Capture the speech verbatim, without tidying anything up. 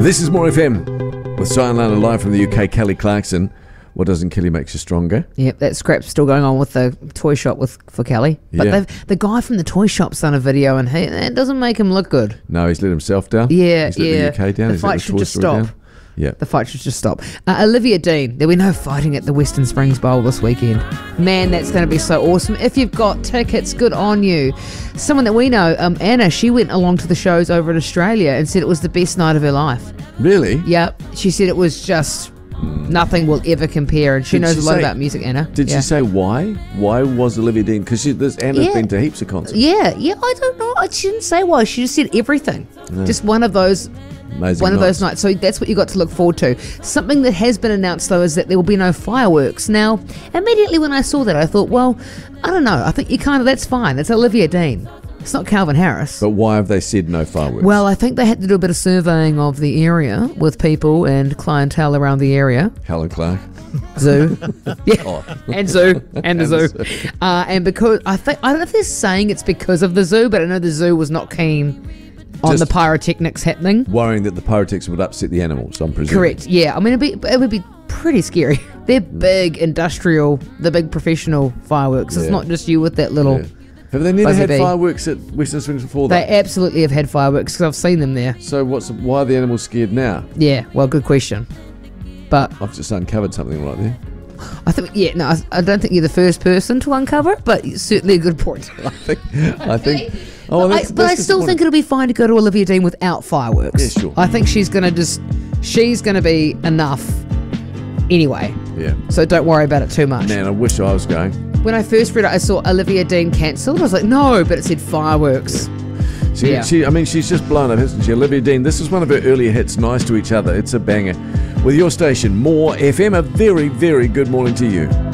This is More F M with Cy and Lana live from the U K. Kelly Clarkson. What doesn't kill you makes you stronger. Yep, that scrap's still going on with the toy shop with for Kelly. But Yeah. they've the guy from the toy shop's done a video, and he, that doesn't make him look good. No, he's let himself down. Yeah, he's let yeah. the U K down. The He's let fight should Toy just Story stop. down. Yeah. The fight should just stop. Uh, Olivia Dean, there'll be no fighting at the Western Springs Bowl this weekend. Man, that's going to be so awesome. If you've got tickets, good on you. Someone that we know, um, Anna, she went along to the shows over in Australia and said it was the best night of her life. Really? Yep. She said it was just nothing will ever compare, and she Did knows she a lot say- about music, Anna. Did yeah. she say why? Why was Olivia Dean? Because Anna's Yeah. been to heaps of concerts. Yeah, yeah, I don't know. She didn't say why. She just said everything. Just one of those Amazing one of nights. those nights. So that's what you got to look forward to. Something that has been announced, though, is that there will be no fireworks. Now, immediately when I saw that, I thought, well, I don't know. I think you kind of, that's fine. It's Olivia Dean. It's not Calvin Harris. But why have they said no fireworks? Well, I think they had to do a bit of surveying of the area with people and clientele around the area. Helen Clark. Zoo. Yeah. Oh. And zoo. And the And the zoo. Uh, and because, I think, I don't know if they're saying it's because of the zoo, but I know the zoo was not keen on Just- the pyrotechnics happening. Worrying that the pyrotechnics would upset the animals, I'm presuming. Correct. Yeah. I mean, it'd be, it would be pretty scary. They're big industrial, the big professional fireworks. It's Yeah. not just you with that little. Yeah. Have they never Buzzy had bee. fireworks at Western Springs before They that? absolutely have had fireworks because I've seen them there. So what's why are the animals scared now? Yeah. Well, good question. But I've just uncovered something right there. I think, yeah, no, I, I don't think you're the first person to uncover it, but it's certainly a good point. I think. I think. Oh, But, that's, I, but I that's still think it'll be fine to go to Olivia Dean without fireworks. Yeah, sure. I think she's going to just, she's going to be enough anyway. Yeah. So don't worry about it too much. Man, I wish I was going. When I first read it, I saw Olivia Dean cancelled. I was like, no, but it said fireworks. She, Yeah. she, I mean, she's just blown up, hasn't she? Olivia Dean. This is one of her earlier hits, Nice to Each Other. It's a banger. With your station, More F M, a very, very good morning to you.